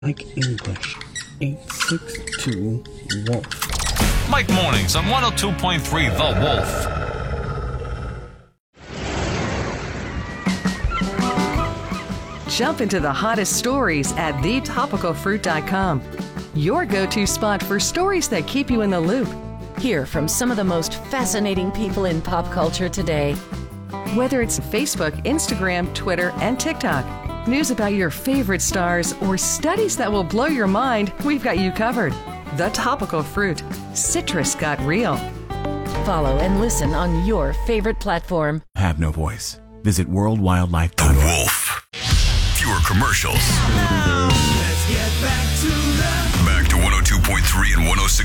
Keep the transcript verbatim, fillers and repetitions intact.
Like English. eight six two Wolf. Mike Mornings on one oh two point three The Wolf. Jump into the hottest stories at the topical fruit dot com. Your go-to spot for stories that keep you in the loop. Hear from some of the most fascinating people in pop culture today. Whether it's Facebook, Instagram, Twitter, and TikTok, news about your favorite stars, or studies that will blow your mind, we've got you covered. The Topical Fruit. Citrus got real. Follow and listen on your favorite platform. Have no voice. Visit world wildlife dot org. The Wolf. Fewer commercials. Let's get back to the... Back to one oh two point three and one oh six.